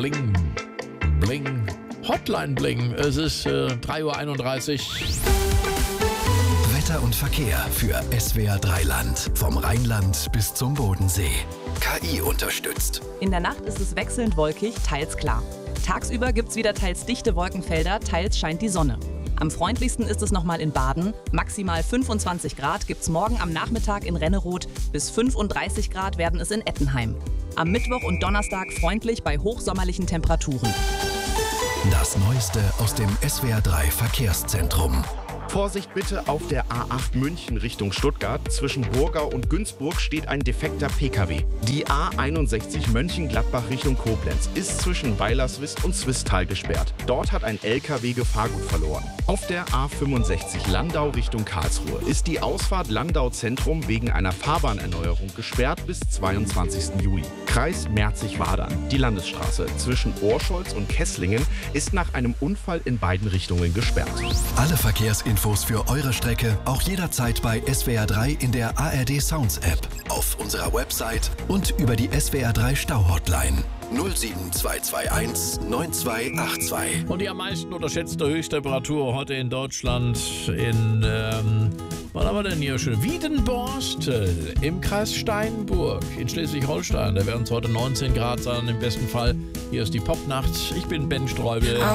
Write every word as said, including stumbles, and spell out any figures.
Bling, Bling, Hotline Bling. Es ist äh, drei Uhr einunddreißig. Wetter und Verkehr für S W R drei Land. Vom Rheinland bis zum Bodensee. K I unterstützt. In der Nacht ist es wechselnd wolkig, teils klar. Tagsüber gibt es wieder teils dichte Wolkenfelder, teils scheint die Sonne. Am freundlichsten ist es nochmal in Baden. Maximal fünfundzwanzig Grad gibt es morgen am Nachmittag in Renneroth. Bis fünfunddreißig Grad werden es in Ettenheim. Am Mittwoch und Donnerstag freundlich bei hochsommerlichen Temperaturen. Das Neueste aus dem S W R drei Verkehrszentrum. Vorsicht bitte auf der A acht München Richtung Stuttgart. Zwischen Burgau und Günzburg steht ein defekter P K W. Die A einundsechzig Mönchengladbach Richtung Koblenz ist zwischen Weilerswist und Swisttal gesperrt. Dort hat ein L K W Gefahrgut verloren. Auf der A fünfundsechzig Landau Richtung Karlsruhe ist die Ausfahrt Landau Zentrum wegen einer Fahrbahnerneuerung gesperrt bis zweiundzwanzigsten Juli. Kreis Merzig-Wadern. Die Landesstraße zwischen Orscholz und Kesslingen ist nach einem Unfall in beiden Richtungen gesperrt. Alle Verkehrsinfos für eure Strecke auch jederzeit bei S W R drei in der A R D Sounds App, auf unserer Website und über die S W R drei Stau-Hotline null sieben zwei zwei eins neun zwei acht zwei. Und die am meisten unterschätzte Höchsttemperatur heute in Deutschland in, ähm, was haben wir denn hier schön? Wiedenborstel im Kreis Steinburg in Schleswig-Holstein. Da werden es heute neunzehn Grad sein im besten Fall. Hier ist die Popnacht. Ich bin Ben Streubel.